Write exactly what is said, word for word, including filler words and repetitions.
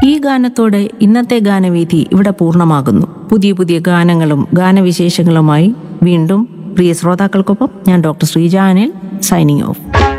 ഈ ഗാനത്തോടെ ഇന്നത്തെ ഗാനവേദി ഇവിടെ പൂർണ്ണമാകുന്നു. പുതിയ പുതിയ ഗാനങ്ങളും ഗാനവിശേഷങ്ങളുമായി വീണ്ടും പ്രിയ ശ്രോതാക്കൾക്കൊപ്പം ഞാൻ doctor Sreeja Anil signing off.